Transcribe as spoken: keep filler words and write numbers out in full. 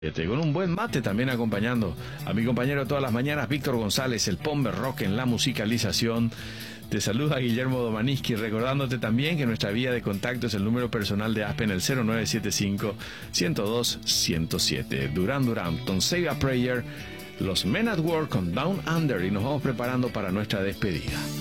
Con un buen mate también acompañando a mi compañero de todas las mañanas, Víctor González, el Pomber Rock en la musicalización. Te saluda Guillermo Domaniski, recordándote también que nuestra vía de contacto es el número personal de Aspen, el cero nueve siete cinco, uno cero dos, uno cero siete. Duran Duran, Don't Save a Prayer, los Men at Work con Down Under, y nos vamos preparando para nuestra despedida.